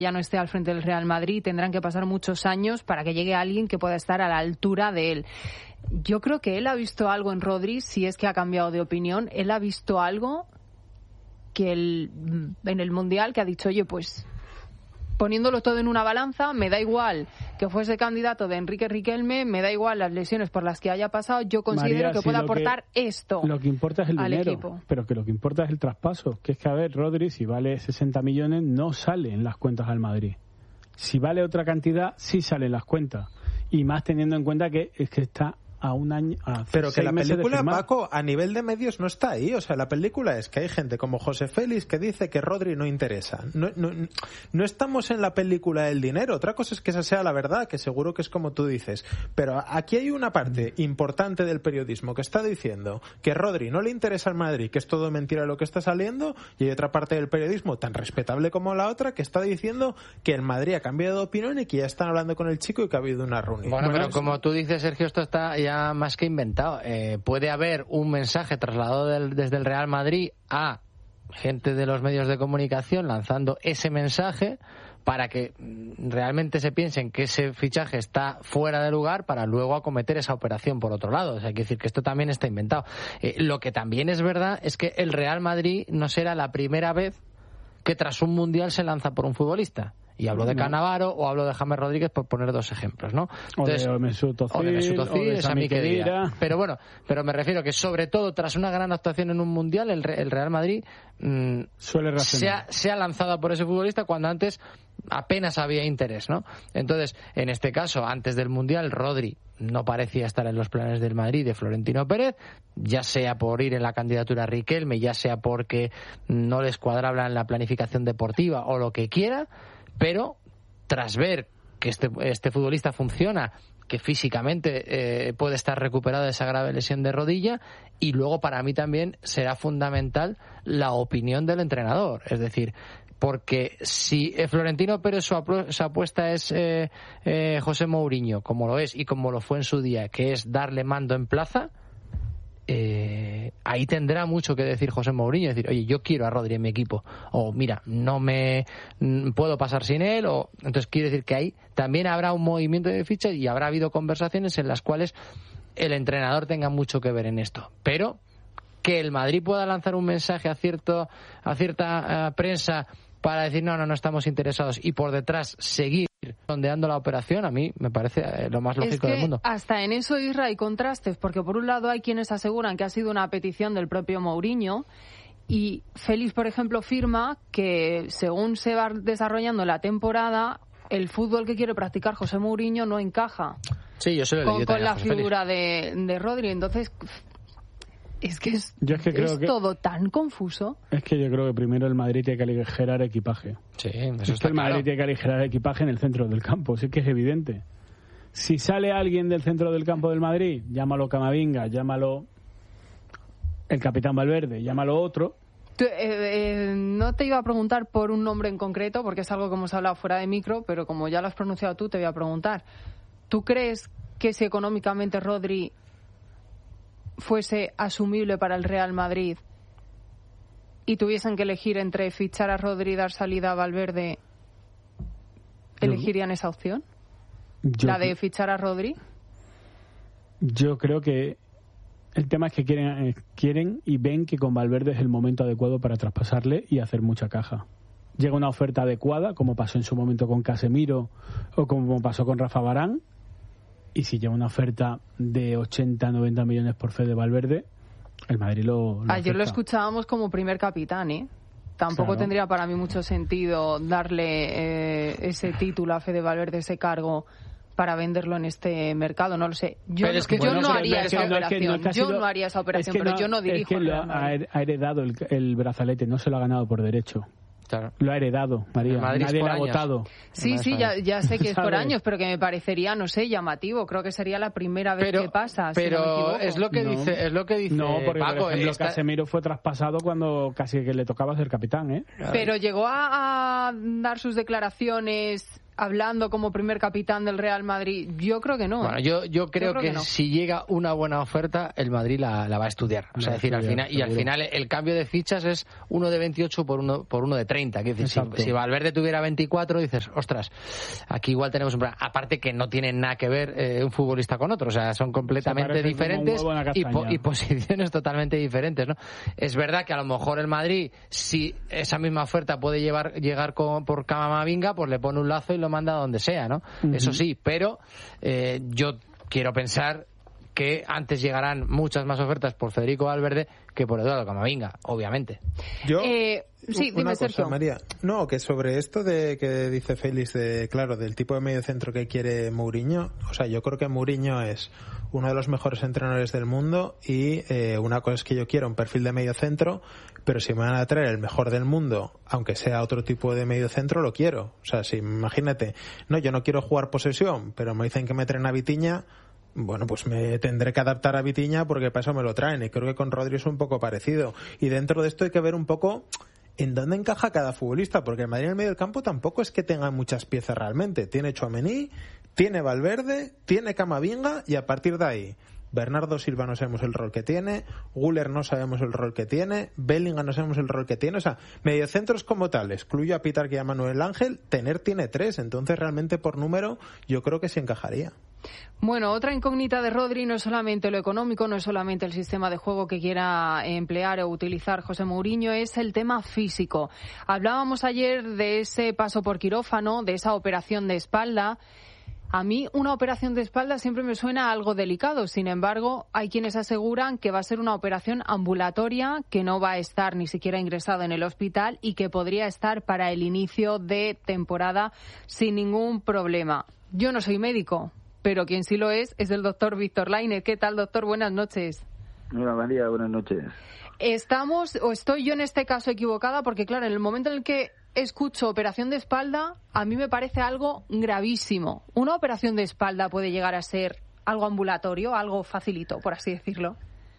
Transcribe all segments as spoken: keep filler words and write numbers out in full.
ya no esté al frente del Real Madrid, tendrán que pasar muchos años para que llegue alguien que pueda estar a la altura de él. Yo creo que él ha visto algo en Rodri, si es que ha cambiado de opinión, él ha visto algo que el, en el Mundial que ha dicho, oye, pues poniéndolo todo en una balanza, me da igual que fuese candidato de Enrique Riquelme, me da igual las lesiones por las que haya pasado, yo considero María, que si puede lo aportar que, esto lo que importa es el al dinero, equipo. Pero que lo que importa es el traspaso, que es que, a ver, Rodri, si vale sesenta millones, no sale en las cuentas al Madrid. Si vale otra cantidad, sí sale en las cuentas. Y más teniendo en cuenta que es que está a un año, a pero que la película, de Paco, a nivel de medios no está ahí. O sea, la película es que hay gente como José Félix que dice que Rodri no interesa. No, no, no estamos en la película del dinero. Otra cosa es que esa sea la verdad, que seguro que es como tú dices. Pero aquí hay una parte importante del periodismo que está diciendo que Rodri no le interesa al Madrid, que es todo mentira lo que está saliendo, y hay otra parte del periodismo tan respetable como la otra que está diciendo que el Madrid ha cambiado de opinión y que ya están hablando con el chico y que ha habido una reunión. Bueno, pero como tú dices, Sergio, esto está ya más que inventado. Eh, puede haber un mensaje trasladado del, desde el Real Madrid a gente de los medios de comunicación lanzando ese mensaje para que realmente se piensen que ese fichaje está fuera de lugar para luego acometer esa operación por otro lado. O sea, hay que decir que esto también está inventado. Eh, lo que también es verdad es que el Real Madrid no será la primera vez que tras un mundial se lanza por un futbolista. Y hablo de Cannavaro o hablo de James Rodríguez, por poner dos ejemplos, ¿no? Entonces, o de Mesut Özil, o de Mesut Özil, o de Sami Sami Khedira. Pero bueno, pero me refiero que sobre todo tras una gran actuación en un mundial, el, el Real Madrid mmm, suele se ha, se ha lanzado por ese futbolista cuando antes apenas había interés, ¿no? Entonces, en este caso, antes del mundial, Rodri no parecía estar en los planes del Madrid de Florentino Pérez, ya sea por ir en la candidatura a Riquelme, ya sea porque no les cuadraba en la planificación deportiva o lo que quiera, pero tras ver que este, este futbolista funciona, que físicamente eh, puede estar recuperado de esa grave lesión de rodilla, y luego para mí también será fundamental la opinión del entrenador, es decir, porque si Florentino Pérez su, apu- su apuesta es eh, eh, José Mourinho, como lo es y como lo fue en su día, que es darle mando en plaza, eh, ahí tendrá mucho que decir José Mourinho, decir, oye, yo quiero a Rodri en mi equipo, o mira, no me n- puedo pasar sin él, o entonces quiere decir que ahí también habrá un movimiento de fichas y habrá habido conversaciones en las cuales el entrenador tenga mucho que ver en esto, pero que el Madrid pueda lanzar un mensaje a cierto a cierta uh, prensa para decir no, no, no estamos interesados y por detrás seguir sondeando la operación, a mí me parece eh, lo más lógico es que del mundo. Hasta en eso, Isra, hay contrastes, porque por un lado hay quienes aseguran que ha sido una petición del propio Mourinho y Félix, por ejemplo, firma que según se va desarrollando la temporada, el fútbol que quiere practicar José Mourinho no encaja sí, yo se lo he con, leído con la José figura de, de Rodri, entonces... Es que es, yo es, que creo es que, todo tan confuso. Es que yo creo que primero el Madrid tiene que aligerar equipaje. Sí, eso es está que el Madrid claro. tiene que aligerar equipaje en el centro del campo, sí que es evidente. Si sale alguien del centro del campo del Madrid, llámalo Camavinga, llámalo el capitán Valverde, llámalo otro. Tú, eh, eh, no te iba a preguntar por un nombre en concreto, porque es algo que hemos hablado fuera de micro, pero como ya lo has pronunciado tú, te voy a preguntar. ¿Tú crees que si económicamente Rodri fuese asumible para el Real Madrid y tuviesen que elegir entre fichar a Rodri y dar salida a Valverde, elegirían esa opción? Yo, ¿La de fichar a Rodri? Yo creo que el tema es que quieren, eh, quieren y ven que con Valverde es el momento adecuado para traspasarle y hacer mucha caja. Llega una oferta adecuada, como pasó en su momento con Casemiro o como pasó con Rafa Varane. Y si llega una oferta de ochenta, noventa millones por Fede Valverde, el Madrid lo, lo Ayer lo acepta. escuchábamos como primer capitán, ¿eh? Tampoco Claro. tendría para mí mucho sentido darle eh, ese título a Fede Valverde, ese cargo, para venderlo en este mercado. No lo sé. Yo, Pero no, es que yo bueno, no pero haría es esa que no, es que operación. no, es que ha yo sido- no haría esa operación, es que pero no- yo no es dirijo que el lo Real ha, Madrid. ha heredado el, el brazalete, no se lo ha ganado por derecho. Claro. Lo ha heredado, María. El Madrid es Nadie por lo ha años. votado. Sí, sí, ya, ya sé que es por ¿Sabes? años, pero que me parecería, no sé, llamativo. Creo que sería la primera vez Pero, que pasa, si pero no me equivoco. es lo que No. dice, es lo que dice No, porque Paco, por ejemplo está- Casemiro fue traspasado cuando casi que le tocaba ser capitán, ¿eh? Pero llegó a, a dar sus declaraciones hablando como primer capitán del Real Madrid? Yo creo que no. Bueno, yo, yo creo, yo creo que, que no. si llega una buena oferta, el Madrid la, la va a estudiar. O sea, decir, al final, y al final el cambio de fichas es uno de veintiocho por uno, por uno de treinta. Que decir, si, si Valverde tuviera veinticuatro, dices, ostras, aquí igual tenemos un problema. Aparte que no tienen nada que ver eh, un futbolista con otro. O sea, son completamente diferentes y, po y posiciones totalmente diferentes, ¿no? Es verdad que a lo mejor el Madrid, si esa misma oferta puede llevar, llegar con, por Camavinga, pues le pone un lazo y lo manda a donde sea, ¿no? Uh-huh. Eso sí, pero eh, yo quiero pensar que antes llegarán muchas más ofertas por Federico Valverde que por Eduardo Camavinga, obviamente. Yo, eh, sí, una dime, cosa, Sergio. María. No, que sobre esto de que dice Félix, de, claro, del tipo de medio centro que quiere Mourinho, o sea, yo creo que Mourinho es uno de los mejores entrenadores del mundo y eh, una cosa es que yo quiero un perfil de medio centro, pero si me van a traer el mejor del mundo, aunque sea otro tipo de medio centro, lo quiero. O sea, si imagínate, no, yo no quiero jugar posesión, pero me dicen que me traen a Vitinha, bueno, pues me tendré que adaptar a Vitinha porque para eso me lo traen, y creo que con Rodri es un poco parecido. Y dentro de esto hay que ver un poco en dónde encaja cada futbolista, porque el Madrid en el medio del campo tampoco es que tenga muchas piezas realmente. Tiene Tchouaméni, tiene Valverde, tiene Camavinga, y a partir de ahí Bernardo Silva no sabemos el rol que tiene, Güler no sabemos el rol que tiene, Bellingham no sabemos el rol que tiene. O sea, mediocentros como tal, excluyo a Pitar y a Manuel Ángel, tener tiene tres, entonces realmente por número yo creo que se encajaría. Bueno, otra incógnita de Rodri no es solamente lo económico, no es solamente el sistema de juego que quiera emplear o utilizar José Mourinho, es el tema físico. Hablábamos ayer de ese paso por quirófano, de esa operación de espalda. A mí una operación de espalda siempre me suena algo delicado. Sin embargo, hay quienes aseguran que va a ser una operación ambulatoria, que no va a estar ni siquiera ingresado en el hospital y que podría estar para el inicio de temporada sin ningún problema. Yo no soy médico, pero quien sí lo es es el doctor Víctor Lainez. ¿Qué tal, doctor? Buenas noches. Hola, María. Buenas noches. ¿Estamos o estoy yo en este caso equivocada? Porque, claro, en el momento en el que escucho operación de espalda, a mí me parece algo gravísimo. ¿Una operación de espalda puede llegar a ser algo ambulatorio, algo facilito, por así decirlo?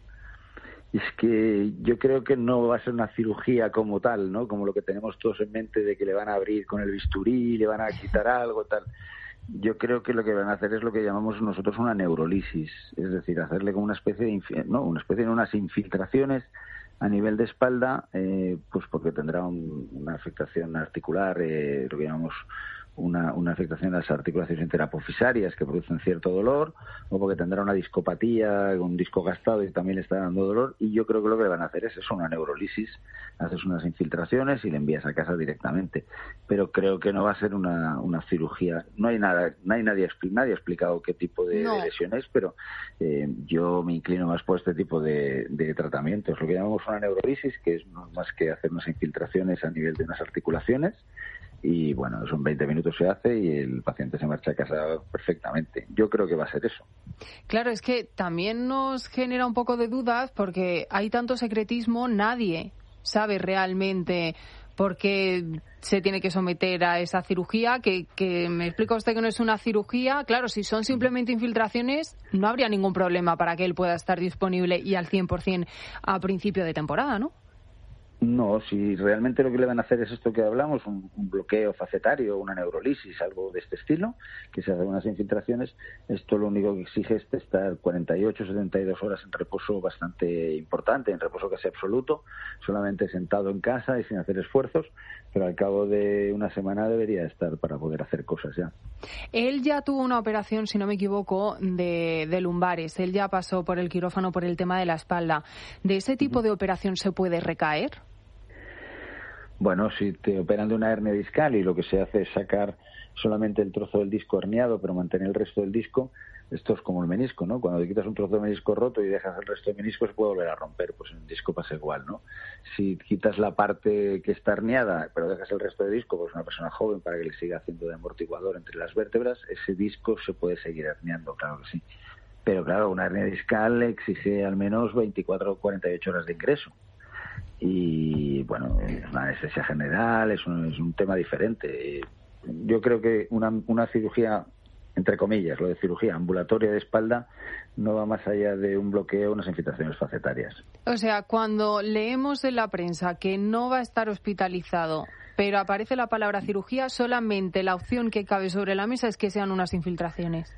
Es que yo creo que no va a ser una cirugía como tal, ¿no? Como lo que tenemos todos en mente de que le van a abrir con el bisturí, le van a quitar algo, tal. Yo creo que lo que van a hacer es lo que llamamos nosotros una neurolisis, es decir, hacerle como una especie de, infi- no, una especie de unas infiltraciones a nivel de espalda, eh, pues porque tendrá un, una afectación articular, eh, lo que llamamos una, una afectación a las articulaciones interapofisarias que producen cierto dolor, o porque tendrá una discopatía, un disco gastado y también le está dando dolor, y yo creo que lo que le van a hacer es eso, una neurolisis, haces unas infiltraciones y le envías a casa directamente, pero creo que no va a ser una, una cirugía. No hay nada, no hay nadie, nadie ha explicado qué tipo de, no. de lesión es, pero eh, yo me inclino más por este tipo de, de tratamientos, lo que llamamos una neurolisis, que es no más que hacer unas infiltraciones a nivel de unas articulaciones. Y bueno, son veinte minutos se hace y el paciente se marcha a casa perfectamente. Yo creo que va a ser eso. Claro, es que también nos genera un poco de dudas porque hay tanto secretismo, nadie sabe realmente por qué se tiene que someter a esa cirugía, que, que me explica usted que no es una cirugía. Claro, si son simplemente infiltraciones, no habría ningún problema para que él pueda estar disponible y al cien por ciento a principio de temporada, ¿no? No, si realmente lo que le van a hacer es esto que hablamos, un, un bloqueo facetario, una neurolisis, algo de este estilo, que se hacen unas infiltraciones, esto lo único que exige es estar cuarenta y ocho, setenta y dos horas en reposo bastante importante, en reposo casi absoluto, solamente sentado en casa y sin hacer esfuerzos, pero al cabo de una semana debería estar para poder hacer cosas ya. Él ya tuvo una operación, si no me equivoco, de, de lumbares, él ya pasó por el quirófano por el tema de la espalda. ¿De ese tipo de operación se puede recaer? Bueno, si te operan de una hernia discal y lo que se hace es sacar solamente el trozo del disco herniado, pero mantener el resto del disco, esto es como el menisco, ¿no? Cuando te quitas un trozo de menisco roto y dejas el resto del menisco, se puede volver a romper, pues en el disco pasa igual, ¿no? Si quitas la parte que está herniada, pero dejas el resto del disco, pues una persona joven, para que le siga haciendo de amortiguador entre las vértebras, ese disco se puede seguir herniando, claro que sí. Pero claro, una hernia discal exige al menos veinticuatro o cuarenta y ocho horas de ingreso. Y bueno, una anestesia general es un, es un tema diferente. Yo creo que una, una cirugía, entre comillas, lo de cirugía ambulatoria de espalda, no va más allá de un bloqueo, unas infiltraciones facetarias. O sea, cuando leemos en la prensa que no va a estar hospitalizado pero aparece la palabra cirugía, solamente la opción que cabe sobre la mesa es que sean unas infiltraciones.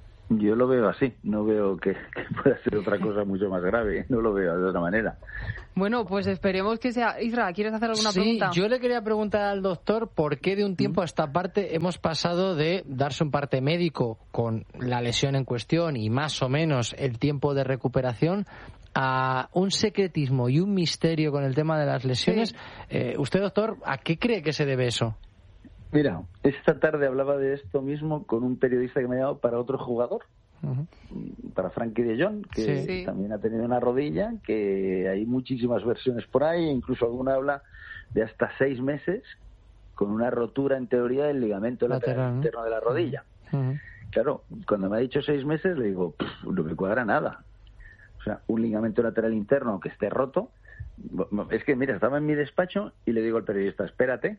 Yo lo veo así, no veo que, que pueda ser otra cosa mucho más grave, no lo veo de otra manera. Bueno, pues esperemos que sea... Isra, ¿quieres hacer alguna sí, pregunta? Yo le quería preguntar al doctor por qué de un tiempo a esta parte hemos pasado de darse un parte médico con la lesión en cuestión y más o menos el tiempo de recuperación a un secretismo y un misterio con el tema de las lesiones. Sí. Eh, usted, doctor, ¿a qué cree que se debe eso? Mira, esta tarde hablaba de esto mismo con un periodista que me ha llamado para otro jugador, uh-huh. para Frenkie de Jong, que sí. también ha tenido una rodilla, que hay muchísimas versiones por ahí, incluso alguna habla de hasta seis meses con una rotura en teoría del ligamento lateral, lateral interno ¿no? de la rodilla. Uh-huh. Claro, cuando me ha dicho seis meses le digo, no me cuadra nada. O sea, un ligamento lateral interno que esté roto, es que mira, estaba en mi despacho y le digo al periodista, espérate.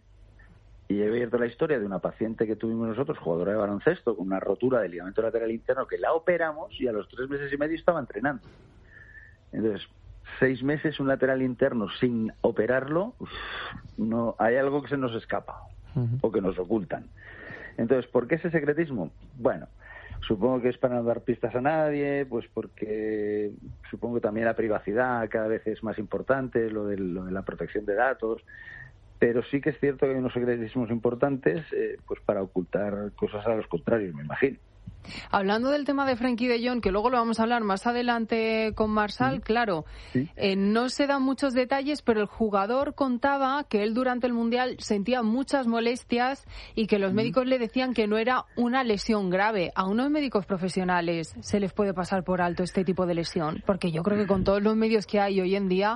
Y he abierto la historia de una paciente que tuvimos nosotros, jugadora de baloncesto, con una rotura del ligamento lateral interno, que la operamos y a los tres meses y medio estaba entrenando. Entonces, seis meses un lateral interno sin operarlo, uf, no, hay algo que se nos escapa uh-huh. o que nos ocultan. Entonces, ¿por qué ese secretismo? Bueno, supongo que es para no dar pistas a nadie, pues porque supongo que también la privacidad cada vez es más importante, lo de, lo de la protección de datos. Pero sí que es cierto que hay unos secretismos importantes eh, pues para ocultar cosas a los contrarios, me imagino. Hablando del tema de Frenkie de Jong, que luego lo vamos a hablar más adelante con Marsal, sí. claro, sí. Eh, no se dan muchos detalles, pero el jugador contaba que él durante el Mundial sentía muchas molestias y que los sí. médicos le decían que no era una lesión grave. ¿A unos médicos profesionales se les puede pasar por alto este tipo de lesión? Porque yo creo que con todos los medios que hay hoy en día,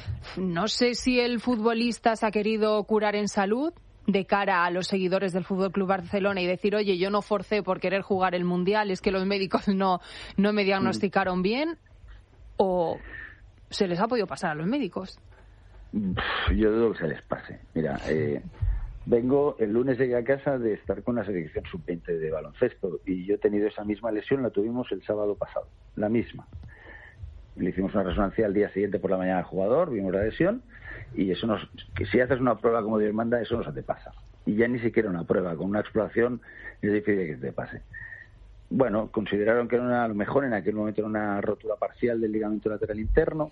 no sé si el futbolista se ha querido curar en salud de cara a los seguidores del F C Barcelona y decir, oye, yo no forcé por querer jugar el Mundial, es que los médicos no, no me diagnosticaron bien, o se les ha podido pasar a los médicos. Yo dudo que se les pase. Mira, eh, vengo, el lunes llegué a casa de estar con la selección sub veinte de baloncesto y yo he tenido esa misma lesión, la tuvimos el sábado pasado, la misma. Le hicimos una resonancia al día siguiente por la mañana al jugador, vimos la lesión y eso nos, que si haces una prueba como Dios manda, eso no se te pasa. Y ya ni siquiera una prueba, con una exploración es difícil que te pase. Bueno, consideraron que era una, a lo mejor en aquel momento era una rotura parcial del ligamento lateral interno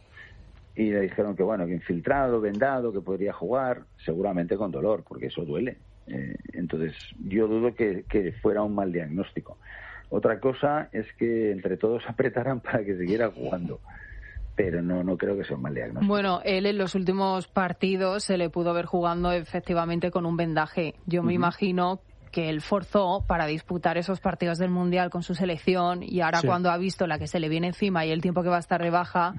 y le dijeron que bueno, que infiltrado, vendado, que podría jugar, seguramente con dolor, porque eso duele. Eh, entonces yo dudo que, que fuera un mal diagnóstico. Otra cosa es que entre todos apretaran para que siguiera jugando, pero no no creo que sea un mal diagnóstico. Bueno, él en los últimos partidos se le pudo ver jugando efectivamente con un vendaje. Yo me uh-huh. imagino que él forzó para disputar esos partidos del Mundial con su selección y ahora sí. cuando ha visto la que se le viene encima y el tiempo que va a estar de baja,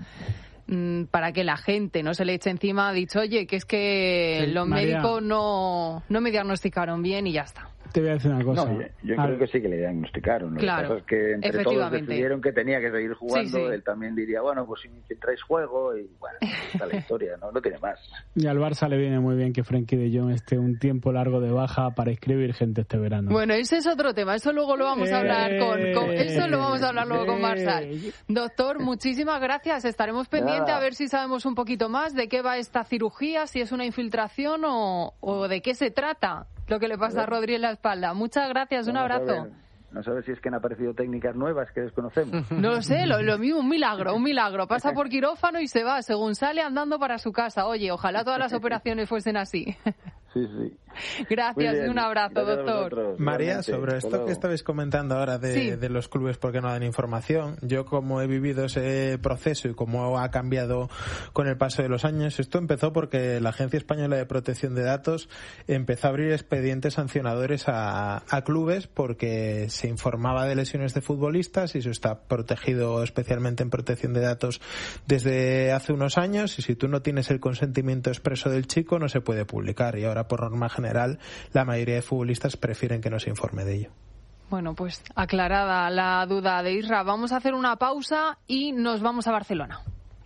para que la gente no se le eche encima, ha dicho, oye, que es que sí, los María. médicos no, no me diagnosticaron bien y ya está. Te voy a decir una cosa. No, yo, yo creo que sí que le diagnosticaron. Lo claro, que pasa es que entre todos decidieron que tenía que seguir jugando. Sí, sí. Él también diría, bueno, pues si me infiltráis juego y bueno, está la historia, ¿no? No tiene más. Y al Barça le viene muy bien que Frenkie de Jong esté un tiempo largo de baja para inscribir gente este verano. Bueno, ese es otro tema. Eso luego lo vamos a hablar eh, con, con... Eso lo vamos a hablar luego eh, con Marsal. Doctor, muchísimas gracias. Estaremos pendientes a ver si sabemos un poquito más de qué va esta cirugía, si es una infiltración o, o de qué se trata. Lo que le pasa a, a Rodri en la espalda. Muchas gracias, un abrazo. No sabes si es que han aparecido técnicas nuevas que desconocemos. No lo sé, lo, lo mismo, un milagro, un milagro. Pasa por quirófano y se va, según sale andando para su casa. Oye, ojalá todas las operaciones fuesen así. Sí, sí. Gracias y un abrazo, doctor. María, sobre esto que estabais comentando ahora de, sí. de los clubes porque no dan información, yo como he vivido ese proceso y cómo ha cambiado con el paso de los años, esto empezó porque la Agencia Española de Protección de Datos empezó a abrir expedientes sancionadores a, a clubes porque se informaba de lesiones de futbolistas y eso está protegido especialmente en protección de datos desde hace unos años y si tú no tienes el consentimiento expreso del chico no se puede publicar y ahora por norma general la mayoría de futbolistas prefieren que no se informe de ello. Bueno, pues aclarada la duda de Isra, vamos a hacer una pausa y nos vamos a Barcelona.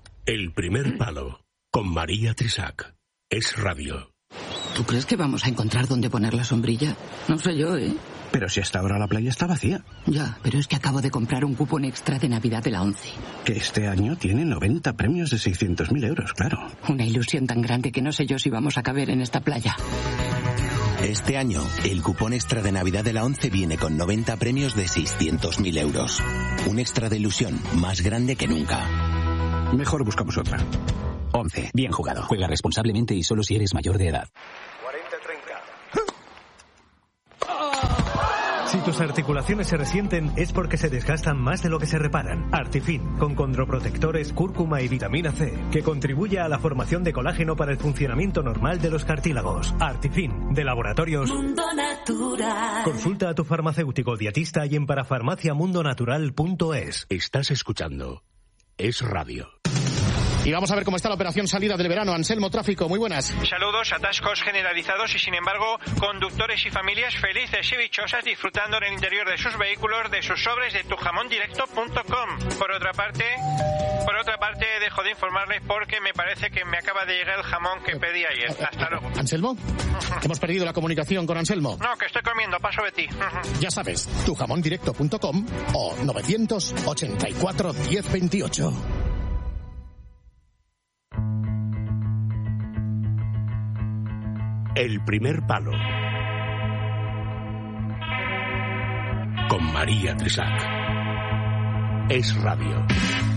El primer palo con María Trisac. Es radio. ¿Tú crees que vamos a encontrar dónde poner la sombrilla? No sé yo, ¿eh? Pero si hasta ahora la playa está vacía. Ya, pero es que acabo de comprar un cupón extra de Navidad de la ONCE. Que este año tiene noventa premios de seiscientos mil euros, claro. Una ilusión tan grande que no sé yo si vamos a caber en esta playa. Este año, el cupón extra de Navidad de la ONCE viene con noventa premios de seiscientos mil euros. Un extra de ilusión más grande que nunca. Mejor buscamos otra. ONCE. Bien jugado. Juega responsablemente y solo si eres mayor de edad. cuarenta treinta. Si tus articulaciones se resienten es porque se desgastan más de lo que se reparan. Artifin, con condroprotectores, cúrcuma y vitamina C, que contribuye a la formación de colágeno para el funcionamiento normal de los cartílagos. Artifin, de Laboratorios Mundo Natural. Consulta a tu farmacéutico dietista y en parafarmaciamundonatural punto es. Estás escuchando Es Radio. Y vamos a ver cómo está la operación salida del verano. Anselmo Tráfico, muy buenas. Saludos, atascos generalizados y sin embargo conductores y familias felices y dichosas disfrutando en el interior de sus vehículos de sus sobres de tu jamón directo punto com. Por otra parte, por otra parte dejo de informarles porque me parece que me acaba de llegar el jamón que pedí ayer. Hasta luego. ¿Anselmo? Hemos perdido la comunicación con Anselmo. No, que estoy comiendo, paso de ti. Ya sabes, tu jamón directo punto com o novecientos ochenta y cuatro diez veintiocho. El primer palo. Con María Trisac. Es Radio.